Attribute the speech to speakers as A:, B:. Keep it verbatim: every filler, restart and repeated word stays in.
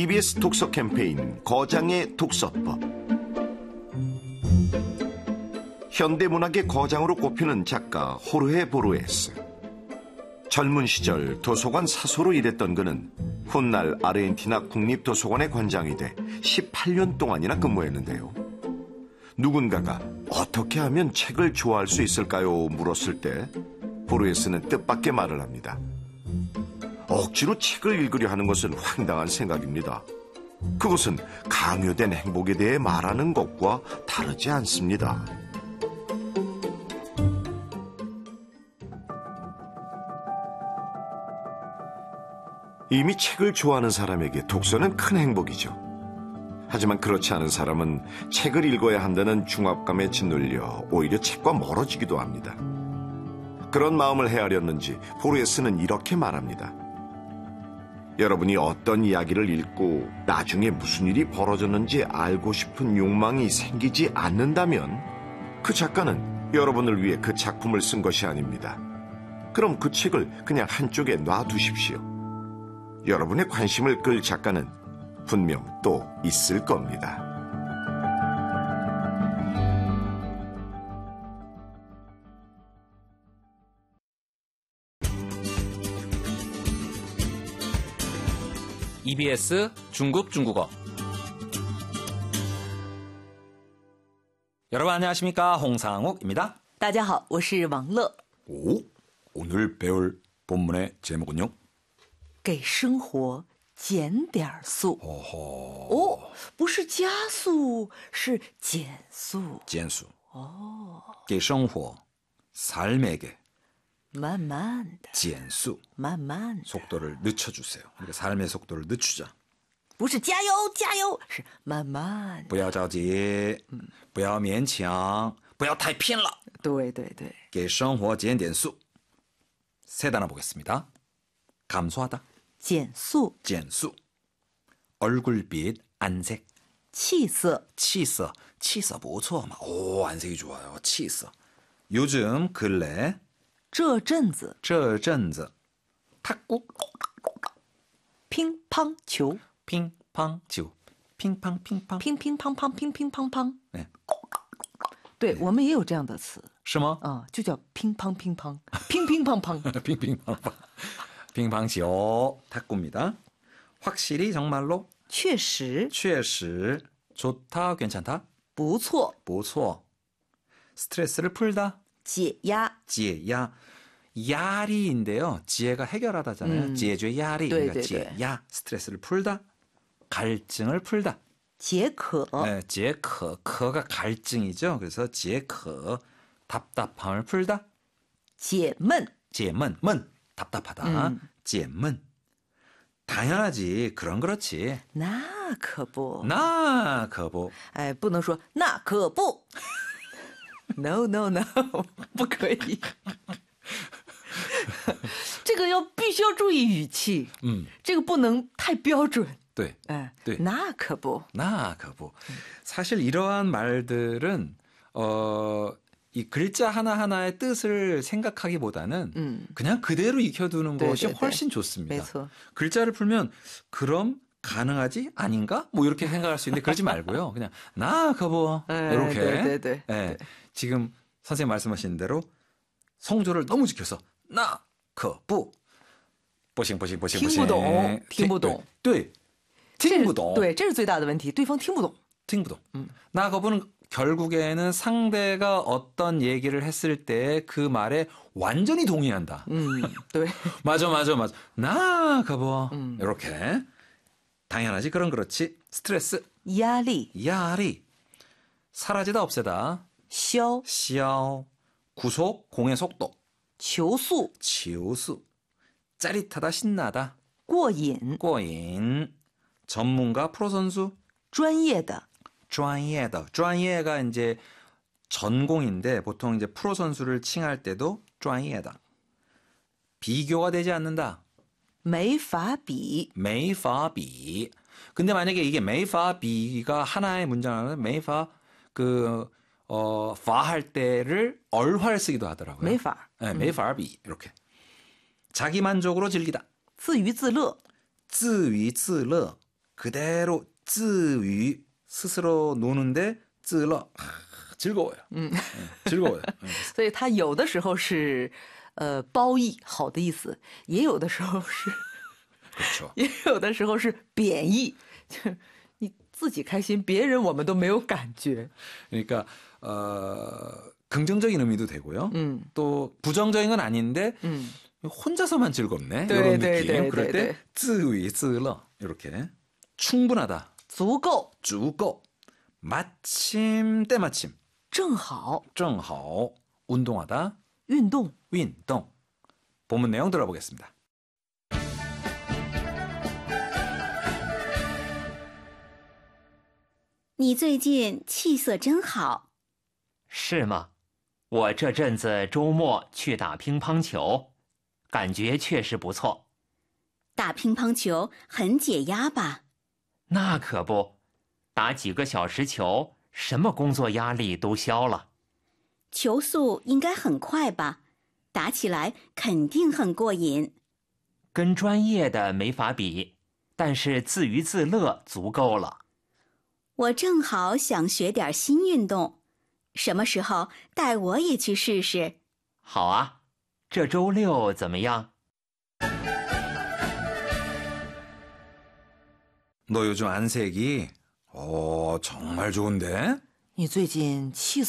A: 이비에스 독서 캠페인 거장의 독서법. 현대문학의 거장으로 꼽히는 작가 호르헤 보르헤스. 젊은 시절 도서관 사소로 일했던 그는 훗날 아르헨티나 국립도서관의 관장이 돼 십팔 년 동안이나 근무했는데요. 누군가가 어떻게 하면 책을 좋아할 수 있을까요? 물었을 때 보르헤스는 뜻밖의 말을 합니다. 억지로 책을 읽으려 하는 것은 황당한 생각입니다. 그것은 강요된 행복에 대해 말하는 것과 다르지 않습니다. 이미 책을 좋아하는 사람에게 독서는 큰 행복이죠. 하지만 그렇지 않은 사람은 책을 읽어야 한다는 중압감에 짓눌려 오히려 책과 멀어지기도 합니다. 그런 마음을 헤아렸는지 보르헤스는 이렇게 말합니다. 여러분이 어떤 이야기를 읽고 나중에 무슨 일이 벌어졌는지 알고 싶은 욕망이 생기지 않는다면 그 작가는 여러분을 위해 그 작품을 쓴 것이 아닙니다. 그럼 그 책을 그냥 한쪽에 놔두십시오. 여러분의 관심을 끌 작가는 분명 또 있을 겁니다.
B: 이비에스 중국 중국어. 여러분 안녕하십니까? 홍상욱입니다.
C: 大家好，我是王乐。
D: 오, 오늘 배울 본문의 제목은요?
C: 给生活减点速。
D: 어허.
C: 哦，不是加速，是减速。
D: 젠수.
C: 哦，
D: 给生活 삶에게
C: 慢慢的，
D: 젠수
C: 慢慢的，
D: 속도를 늦춰주세요. 그러니까 삶의 속도를 늦추자.
C: 不是加油加油，是慢慢的。
D: 不要着急，不要勉强，不要太拼了。
C: 对对对，
D: 给生活减点速. 세 단어 보겠습니다. 감소하다,
C: 减速，
D: 젠수. 얼굴빛, 안색,
C: 气色，
D: 치서, 치서 不错嘛. 오, 안색이 좋아요. 치서. 요즘 근래,
C: 这阵子
D: 这阵子 탁구,
C: 乒乓球，
D: 핑팡球, 핑팡 핑팡.
C: 乒乒乓乓，乒乒乓乓。
D: 네.
C: 对，我们也有这样的词，
D: 是吗？
C: 啊，就叫乒乓乒乓，乒乒乓乓。
D: 핑핑팡팡. 핑팡球, 탁구입니다. 확실히 정말로,
C: 确实
D: 确实 좋다, 괜찮다,
C: 不错，
D: 不错. 스트레스를 풀다,
C: 解压。
D: 지혜야. 야리인데요. 지혜가 해결하다잖아요.
C: 음.
D: 지혜주의 야리.
C: 네,
D: 그러니까
C: 네,
D: 지혜야. 스트레스를 풀다, 갈증을 풀다.
C: 解渴，
D: 네, 지혜커. 커가 갈증이죠. 그래서 지혜커. 답답함을 풀다.
C: 解闷，
D: 지혜문. 문. 답답하다.
C: 음.
D: 지혜문. 당연하지. 그런 그렇지.
C: 那可不。
D: 나 그거
C: 哎，不能说那可不。No no no， 不可以。这个要必须要注意语气，
D: 음.
C: 这个不能太标准。
D: 네.
C: 哎，
D: 对
C: 那可不。
D: 나 그거 사실 이러한 말들은 어, 이 글자 하나하나의 뜻을 생각하기보다는
C: 음.
D: 그냥 그대로 익혀두는
C: 네,
D: 것이
C: 네, 네.
D: 훨씬 좋습니다.
C: 没错。
D: 글자를 풀면 그럼 가능하지? 아닌가? 뭐 이렇게 생각할 수 있는데 그러지 말고요. 그냥 나 그거
C: 네,
D: 이렇게.
C: 네, 네, 네.
D: 네. 지금 선생님 말씀하신 대로 성조를 너무 지켜서 나 그거 보싱 보싱 보싱
C: 听不懂，听不懂。
D: 네.
C: 这是
D: 听不懂.
C: 对，这是最大的问题，对方听不懂。
D: 听不懂.
C: 음.
D: 나 거부는 결국에는 상대가 어떤 얘기를 했을 때 그 말에 완전히 동의한다.
C: 嗯，对。
D: 맞아, 맞아, 맞아. 나 거부.
C: 음.
D: 이렇게. 당연하지. 그런 그렇지. 스트레스.
C: 压力
D: 야리. 사라지다, 없애다.
C: 消
D: 시ao. 구속, 공의 속도.
C: 求速
D: 치우수. 짜릿하다, 신나다.
C: 过瘾
D: 꼬인. 전문가, 프로 선수.
C: 专业的
D: 专业的. 专业가 이제 전공인데 보통 이제 프로 선수를 칭할 때도 专业的. 비교가 되지 않는다.
C: 没法比
D: 没法比. 근데 만약에 이게 没法比가 하나의 문장은 没法 그 어, 파할 때를 얼화를 쓰기도 하더라고요.
C: 没法
D: 네, 没法比 이렇게. 자기 만족으로 즐기다.
C: 自娱自乐
D: 自娱自乐. 그대로 自娱 스스로 노는데 自乐 즐거워요. 음. 네, 즐거워요. 네.
C: 所以它有的时候是呃褒义，好的意思，也有的时候是
D: 그렇죠.
C: 也有的时候是贬义，就是你自己开心，别人我们都没有感觉。
D: 그러니까 어, 긍정적인 의미도 되고요.
C: 음.
D: 또 부정적인 건 아닌데
C: 음.
D: 혼자서만 즐겁네.
C: 네,
D: 이런
C: 네,
D: 느낌.
C: 네,
D: 그럴
C: 네,
D: 때
C: 네.
D: 自娱自乐 이렇게 충분하다.
C: 足够，
D: 주고 마침 때마침
C: 正好，
D: 正好 운동하다
C: 运动。
D: 운동. 본문 내용 들어보겠습니다.
E: 你最近气色真好。
F: 是吗？我这阵子周末去打乒乓球，感觉确实不错。
E: 打乒乓球很解压吧？
F: 那可不，打几个小时球，什么工作压力都消了。
E: 球速应该很快吧？打起来肯定很过瘾。
F: 跟专业的没法比，但是自娱自乐足够了。
E: 我正好想学点新运动，什么时候带我也去试试？
F: 好啊，这周六怎么样？
D: 너 요즘 안색이 어, 정말 좋은데?
C: 你最近气